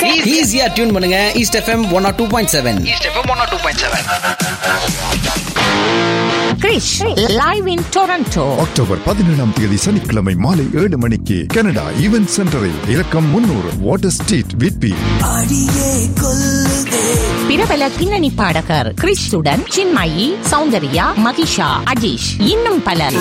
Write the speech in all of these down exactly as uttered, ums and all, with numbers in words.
ஈஸியா டியூன் பண்ணுங்க east FM one R two point seven. East FM one R two point seven. Girish live in Toronto October பதினேழாம் தேதி சனிக்கிழமை மாலை ஏழு மணிக்கு கனடா ஈவென்ட் சென்டரில் இலக்கம் முன்னூறு வாட்டர் ஸ்ட்ரீட் விட்பி. பிரபல பின்னணி பாடகர் கிறிஸ்துடன் சின்மயி, சௌந்தர்யா, மகிஷா, அஜீஷ் இன்னும் பலர்.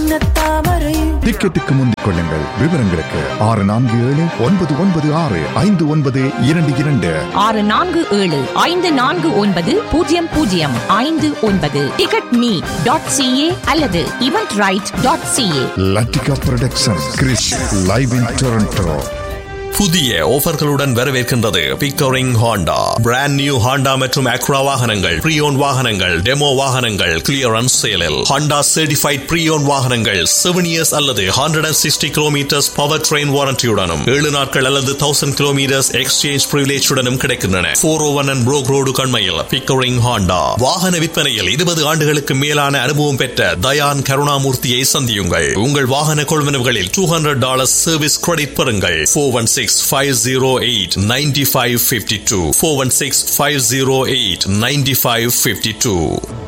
டிக்கெட்டுக்கு முந்திக் கொள்ளுங்கள். விவரங்களுக்கு ஆறு நான்கு ஏழு ஒன்பது ஒன்பது ஆறு ஐந்து ஒன்பது இரண்டு இரண்டு ஆறு நான்கு ஏழு ஐந்து நான்கு ஒன்பது பூஜ்ஜியம் பூஜ்ஜியம் ஐந்து ஒன்பது. டிக்கெட் மீ டாட் சிஏ அல்லது event right dot CA. Latika production Girish live in Toronto. புதிய ஆஃபர்களுடன் வரவேற்கின்றது பிக்டரிங் ஹாண்டா. பிராண்ட் நியூ ஹாண்டா மற்றும் அக்ரா வாகனங்கள், ப்ரீயோன் வாகனங்கள், டெமோ வாகனங்கள் கிளியரன்ஸ் சேலில். ஹாண்டா சர்டிஃபைட் ப்ரீயோன் வாகனங்கள் செவன் இயர்ஸ் அல்லது hundred and sixty kilometres power train வாரண்டியுடனும் ஏழு நாட்கள் அல்லது தௌசண்ட் கிலோமீட்டர்ஸ் எக்ஸ்சேஞ்ச் பிரிவிலேஜுடனும் கிடைக்கின்றன. போர் ஓ one and Broek road கண்மையில் பிக்டரிங் Honda. வாகன விற்பனையில் இருபது ஆண்டுகளுக்கு மேலான அனுபவம் பெற்ற தயான் கருணாமூர்த்தியை சந்தியுங்கள். உங்கள் வாகன கொள்வனவுகளில் two hundred dollars service credit பெறுங்கள். Four one six five zero eight nine five five two four one six five zero eight nine five five two.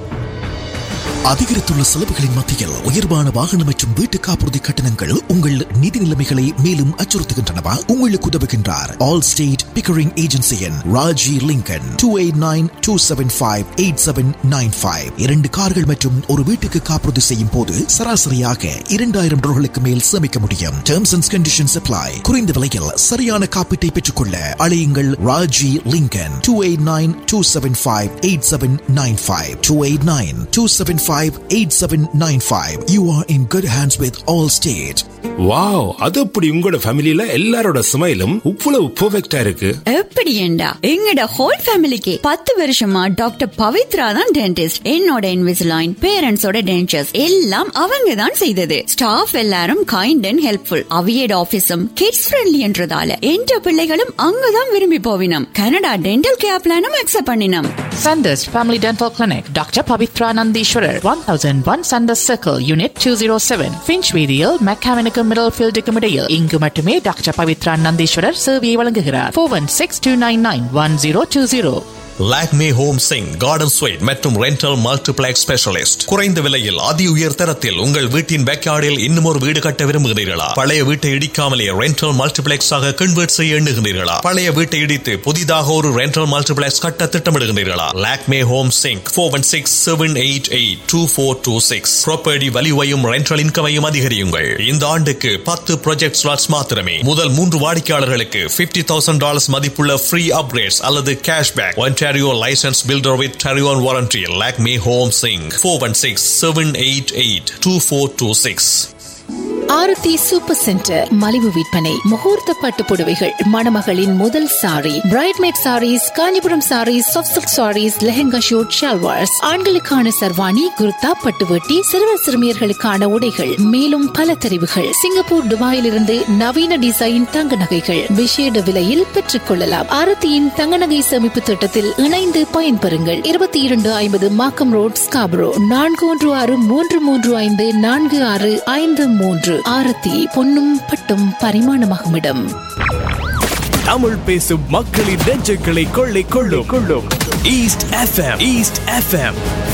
அதிகரித்துள்ள செலவுகளின் மத்தியில் உயர்வான வாகனம் மற்றும் வீட்டு காப்புறுதி கட்டணங்கள் உங்கள் நிதி நிலைமைகளை மேலும் அச்சுறுத்துகின்றனவா? உங்களுக்கு உதவுகின்றார் all state Pickering ஏஜென்சியின் Raji Lincoln. Two eight nine two seven five eight seven nine five. இரண்டு கார்கள் மற்றும் ஒரு வீட்டுக்கு காப்புறுதி செய்யும் போது சராசரியாக இரண்டாயிரம் டாலர்களுக்கு மேல் சேமிக்க முடியும். Terms and conditions apply. குறைந்த விலையில் சரியான காப்பீட்டை பெற்றுக்கொள்ள அழையுங்கள் Raji Lincoln. Two eight nine two seven five eight seven nine five. Two eight nine two seven ஃபைve eight seven nine five. You are in good hands with Allstate. Wow, அது அப்படி உங்களோட ஃபேமிலில எல்லாரோட ஸ்மைலும் இவ்வளவு பெர்ஃபெக்ட்டா இருக்கு. எப்படி ஏண்டா எங்கட ஹோல் ஃபேமிலிக்கு பத்து வருஷமா டாக்டர் பவித்ரா தான் டென்டிஸ்ட். என்னோட இன்விசிலைன், பேரண்ட்ஸோட டென்டர்ஸ் எல்லாம் அவங்க தான் செய்தது. ஸ்டாஃப் எல்லாரும் kind and helpful. அவியட் ஆபீஸும் kids friendly என்றதால என்ற பிள்ளைகளும் அங்கதான் விரும்பி போவினம். கனடா டென்டல் கேர் பிளானும் அக்செப்ட் பண்ணினோம். Sanders Family Dental Clinic, Doctor Pavitra Nandishwarar, one thousand one Sanders Circle, Unit two oh seven, Finchweedial, Mechanical Middlefield Decomedial. இங்கு மட்டுமே டாக்டர் பவித்ரா நந்தீஸ்வரர் சேவையை வழங்குகிறார். four one six two nine nine one zero two zero. Lakme home Singh garden sweet மற்றும் rental multiplex specialist. குறைந்த விலையில் அதி உயர் தரத்தில் உங்கள் வீட்டின் பேக்யார்டில் இன்னும் ஒரு வீடு கட்ட விரும்புகிறீர்களா? பழைய வீட்டை இடிக்காமலே ரெண்டல் மல்டிப்ளெக்ஸ் ஆக கன்வெர்ட் செய்ய எண்ணுகிறீர்களா? பழைய வீட்டை இடித்து புதிதாக ஒரு ரெண்டல் மல்டிப்ளெக்ஸ் கட்ட திட்டமிடுகிறீர்களா? Lakme home Singh four one six seven eight eight two four two six. Property வேல்யூவையும் rental இன்கமையும் அதிகரியுங்கள். இந்த ஆண்டுக்கு பத்து ப்ராஜெக்ட் ஸ்லாட்ஸ் மாத்திரமே. முதல் மூன்று வாடிக்கையாளர்களுக்கு பிப்டி தௌசண்ட் டாலர்ஸ் மதிப்புள்ள ஃப்ரீ அப்கிரேட்ஸ் அல்லது cashback. Ontario licensed builder with Tarion warranty. Lakme Home Singh four one six seven eight eight two four two six. Aarti super centre மலிவு விற்பனை. முகூர்த்த பட்டு புடவைகள், மணமகளின் முதல் sorry, பிரைட்மேட் saris, Kanchipuram saris, soft silk saris, lehenga shoot, shalwars, ஆண்களுக்கான சர்வாணி, குர்தா, பட்டுவட்டி, சிறுவர் சிறுமியர்களுக்கான உடைகள், மேலும் பல தெரிவுகள். சிங்கப்பூர், துபாயில் இருந்து நவீன டிசைன் தங்க நகைகள் விசேட விலையில் பெற்றுக் கொள்ளலாம். ஆரத்தியின் தங்க நகை சேமிப்பு திட்டத்தில் இணைந்து பயன்பெறுங்கள். இருபத்தி இரண்டு ஐம்பது மாக்கம் ரோட், ஸ்காப்ரோ. நான்கு ஒன்று ஆறு மூன்று மூன்று ஐந்து நான்கு ஆறு ஐந்து மூன்று. ஆரத்தி பொன்னும் பட்டும் பரிமாணமாகும் இடம். தமிழ் பேசும் மக்களின் நெஞ்சங்களை கொள்ளை கொள்ளும் கொள்ளும் ஈஸ்ட் எஃப்எம். East FM